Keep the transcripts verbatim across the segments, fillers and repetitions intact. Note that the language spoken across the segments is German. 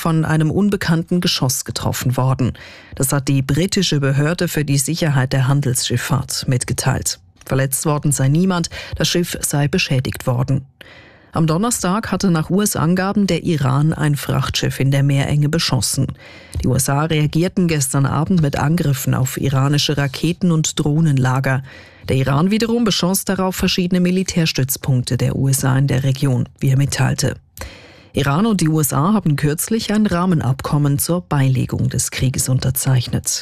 von einem unbekannten Geschoss getroffen worden. Das hat die britische Behörde für die Sicherheit der Handelsschifffahrt mitgeteilt. Verletzt worden sei niemand, das Schiff sei beschädigt worden. Am Donnerstag hatte nach U S-Angaben der Iran ein Frachtschiff in der Meerenge beschossen. Die U S A reagierten gestern Abend mit Angriffen auf iranische Raketen- und Drohnenlager. Der Iran wiederum beschoss darauf verschiedene Militärstützpunkte der U S A in der Region, wie er mitteilte. Iran und die U S A haben kürzlich ein Rahmenabkommen zur Beilegung des Krieges unterzeichnet.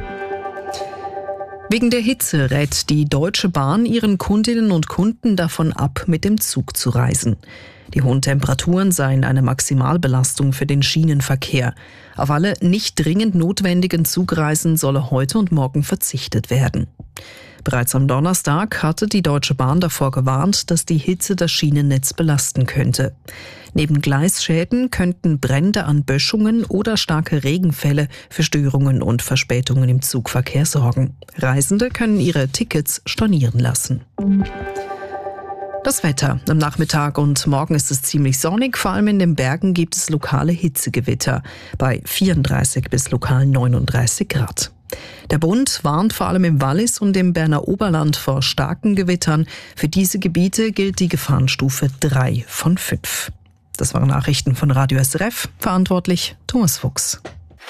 Wegen der Hitze rät die Deutsche Bahn ihren Kundinnen und Kunden davon ab, mit dem Zug zu reisen. Die hohen Temperaturen seien eine Maximalbelastung für den Schienenverkehr. Auf alle nicht dringend notwendigen Zugreisen solle heute und morgen verzichtet werden. Bereits am Donnerstag hatte die Deutsche Bahn davor gewarnt, dass die Hitze das Schienennetz belasten könnte. Neben Gleisschäden könnten Brände an Böschungen oder starke Regenfälle für Störungen und Verspätungen im Zugverkehr sorgen. Reisende können ihre Tickets stornieren lassen. Das Wetter. Am Nachmittag und morgen ist es ziemlich sonnig. Vor allem in den Bergen gibt es lokale Hitzegewitter bei vierunddreißig bis lokal neununddreißig Grad. Der Bund warnt vor allem im Wallis und im Berner Oberland vor starken Gewittern. Für diese Gebiete gilt die Gefahrenstufe drei von fünf. Das waren Nachrichten von Radio S R F. Verantwortlich Thomas Fuchs.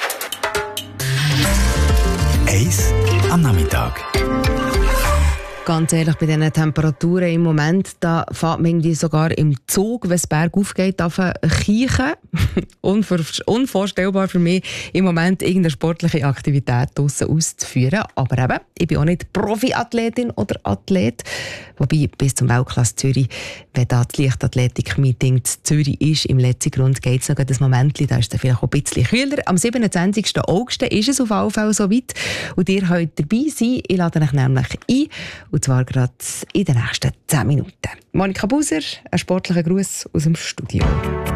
Eis am Nachmittag. Ganz ehrlich, bei diesen Temperaturen im Moment, da fährt man irgendwie sogar im Zug, wenn es bergauf geht, auf Kiechen. Unvorstellbar für mich, im Moment irgendeine sportliche Aktivität draussen auszuführen. Aber eben, ich bin auch nicht Profiathletin oder Athlet. Wobei, bis zum Weltklasse Zürich, wenn da das Leichtathletik-Meeting in Zürich ist, im letzten Grund geht es noch ein Moment, da ist es vielleicht auch ein bisschen kühler. Am siebenundzwanzigsten August ist es auf alle Fälle soweit. Und ihr könnt dabei sein. Ich lade euch nämlich ein. Und zwar gerade in den nächsten zehn Minuten. Monika Buser, ein sportlicher Gruß aus dem Studio.